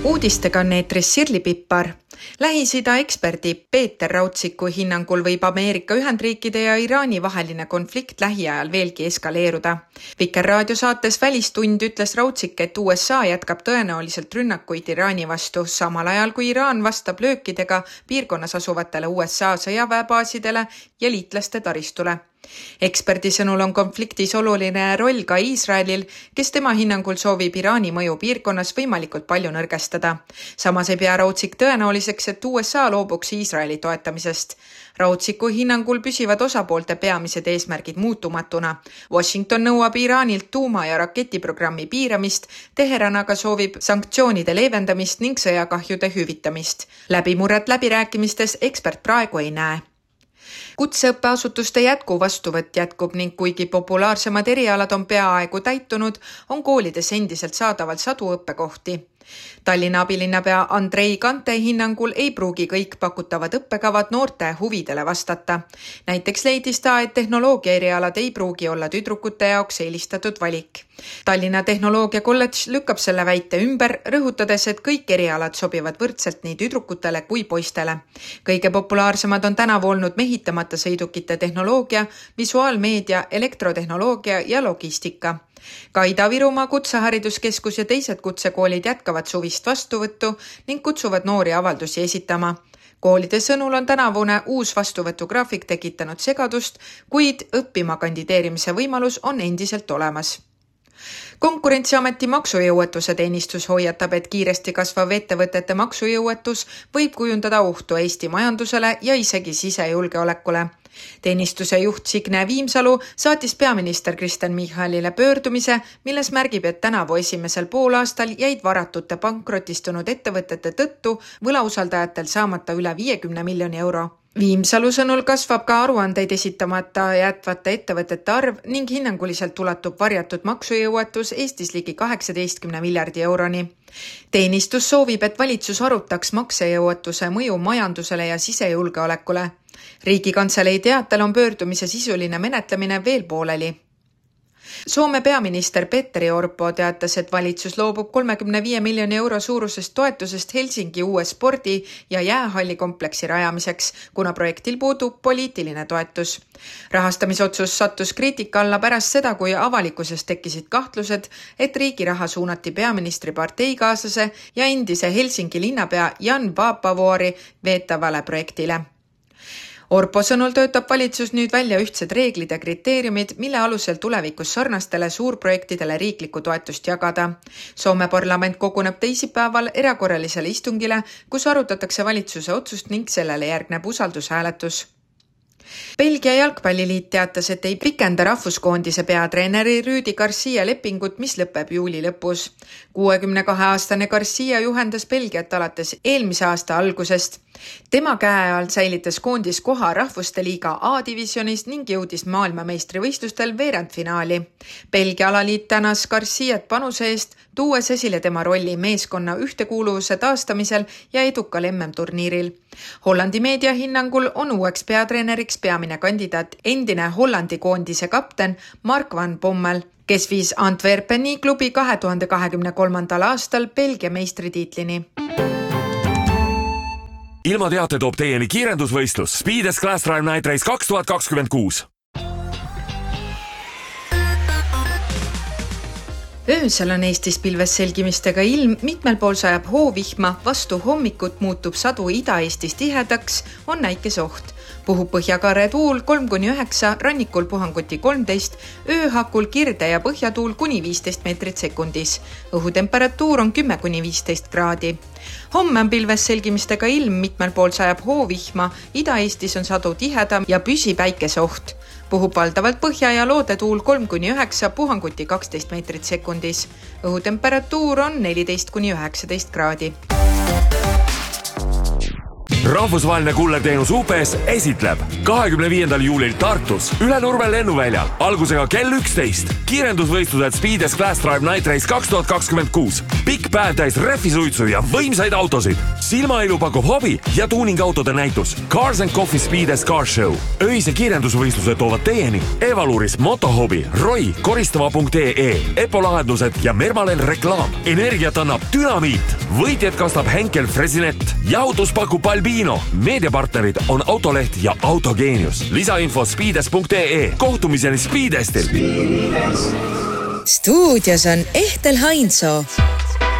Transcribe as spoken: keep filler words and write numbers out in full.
Uudistega on eetris Sirli Pippar. Lähis-Ida eksperdi Peeter Rautsiku hinnangul võib Ameerika Ühendriikide ja Iraani vaheline konflikt lähiajal veelgi eskaleeruda. Vikerraadio saates Välistund ütles Rautsik, et U S A jätkab tõenäoliselt rünnakuid Iraani vastu, samal ajal kui Iraan vastab löökidega piirkonnas asuvatele U S A sõjaväebaasidele ja liitlaste taristule. Eksperdi sõnul on konfliktis oluline roll ka Iisraelil, kes tema hinnangul soovib Iraani mõju piirkonnas võimalikult palju nõrgestada. Samas ei pea Rautsik tõenäoliseks, et U S A loobuks Iisraeli toetamisest. Rautsiku hinnangul püsivad osapoolte peamised eesmärgid muutumatuna. Washington nõuab Iraanilt tuuma- ja raketiprogrammi piiramist, Teheran aga soovib sanktsioonide leevendamist ning sõjakahjude hüvitamist. Läbimurret läbirääkimistes ekspert praegu ei näe. Kutseõppeasutuste jätku vastuvõtt jätkub ning kuigi populaarsemad erialad on peaaegu täitunud, on koolides endiselt saadaval sadu õppekohti. Tallinna abilinnapea Andrei Kante hinnangul ei pruugi kõik pakutavad õppekavad noorte huvidele vastata. Näiteks leidis ta, et tehnoloogia erialad ei pruugi olla tüdrukute jaoks eelistatud valik. Tallinna Tehnoloogia Kolledž lükkab selle väite ümber, rõhutades, et kõik erialad sobivad võrdselt nii tüdrukutele kui poistele. Kõige populaarsemad on tänavu olnud mehitamata sõidukite tehnoloogia, visuaalmeedia, elektrotehnoloogia ja logistika. Ka Ida-Virumaa kutsehariduskeskus ja teised kutsekoolid jätkavad suvist vastuvõttu ning kutsuvad noori avaldusi esitama. Koolide sõnul on tänavune uus vastuvõtugraafik tekitanud segadust, kuid õppima kandideerimise võimalus on endiselt olemas. Konkurentsiameti maksujõuetuse teenistus hoiatab, et kiiresti kasvav ettevõtete maksujõuetus võib kujundada ohtu Eesti majandusele ja isegi sisejulgeolekule. Teenistuse juht Signe Viimsalu saatis peaminister Kristen Michalile pöördumise, milles märgib, et tänavu esimesel poolaastal jäid varatute pankrotistunud ettevõtete tõttu võlausaldajatel saamata üle viiekümne miljoni euro. Viimsalu sõnul kasvab ka aruandeid esitamata jätvate ettevõtete arv ning hinnanguliselt ulatub varjatud maksujõuetus Eestis ligi kaheksateistkümne miljardi euroni. Teenistus soovib, et valitsus arutaks maksejõuetuse mõju majandusele ja sisejulgeolekule. Riigikantselei teatel on pöördumise sisuline menetlemine veel pooleli. Soome peaminister Petteri Orpo teatas, et valitsus loobub kolmekümne viie miljoni euro suurusest toetusest Helsingi uue spordi- ja jäähallikompleksi rajamiseks, kuna projektil puudub poliitiline toetus. Rahastamisotsus sattus kriitika alla pärast seda, kui avalikkuses tekkisid kahtlused, et riigi raha suunati peaministri parteikaaslase ja endise Helsingi linnapea Jan Vaapavuori veetavale projektile. Orpo sõnul töötab valitsus nüüd välja ühtsed reeglid ja kriteeriumid, mille alusel tulevikus sarnastele suurprojektidele riiklikku toetust jagada. Soome parlament koguneb teisipäeval erakorralisele istungile, kus arutatakse valitsuse otsust ning sellele järgneb usaldushääletus. Belgia jalgpalliliit teatas, et ei pikenda rahvuskoondise peatreeneri Rüdi Garcia lepingut, mis lõpeb juuli lõpus. kuuekümne kahe aastane Garcia juhendas Belgiat alates eelmise aasta algusest. Tema käe all säilitas koondis koha rahvuste liiga A-divisionis ning jõudis maailmameistrivõistlustel veerandfinaali. Belgia alaliit tänas Garciat panuse eest, tuues esile tema rolli meeskonna ühtekuuluvuse taastamisel ja edukal M M-turniiril. Hollandi meedia hinnangul on uueks peatreeneriks peamine kandidaat endine Hollandi koondise kapten Mark van Bommel, kes viis Antwerpeni klubi kahe tuhande kahekümne kolmandal aastal Belgia meistritiitlini. Ilma teate toob teieni kiirendusvõistlus Speed S-Class Drive Night Race kaks tuhat kakskümmend kuus. Öösel on Eestis pilves selgimistega ilm, mitmel pool sajab hoovihma, vastu hommikut muutub sadu Ida-Eestis tihedaks, on näikese oht. Puhub põhjakaare tuul kolm kuni üheksa, rannikul puhanguti kolmteist, ööhakul kirde ja põhjatuul kuni viisteist meetrit sekundis. Õhutemperatuur on kümme kuni viisteist kraadi. Homme on pilves selgimistega ilm, mitmel pool sajab hoovihma, Ida-Eestis on sadu tihedam ja püsi päikese oht. Puhub valdavalt põhja ja loodetuul kolm kuni üheksa, puhanguti kaksteist meetrit sekundis. Õhutemperatuur on neliteist kuni üheksateist kraadi. Rahvusvaheline kullerteenus U P S esitleb kahekümne viiendal juulil Tartus üle Nurme lennuväljal algusega kell üksteist. Kiirendusvõistlused Speed S-Class Drive Night Race kaks tuhat kakskümmend kuus. Pikk päev täis rehvisuitsu ja võimsaid autosid. Silmailu pakub hobi ja tuuningautode näitus. Cars and Coffee Speed S Car Show. Öise kiirendusvõistluse toovad teieni Evaluris, Motohobi, Roy, koristava punkt ee, Epo lahendused ja Mermalen reklaam. Energiat annab Dünamiit. võitjad kastab Henkel Fresinet. Jahutus pakub Albino. Meediapartnerid on Autoleht ja Autogeenius. Lisainfo speedes punkt ee. Kohtumiseni Speedestil. Stuudios on Ehtel Hainsoo.